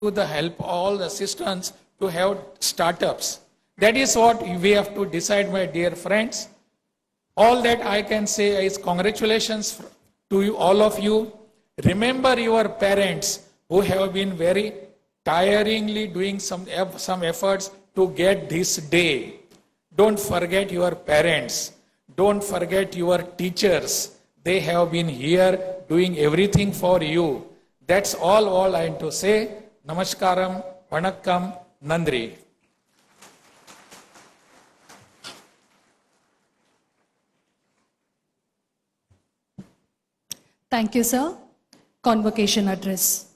to the help, all the assistance to have startups. That is what we have to decide, my dear friends. All that I can say is congratulations to you, all of you. Remember your parents who have been very tiringly doing some efforts to get this day. Don't forget your parents. Don't forget your teachers. They have been here doing everything for you. That's all I have to say. Namaskaram, Vanakkam, Nandri. Thank you, sir. Convocation address.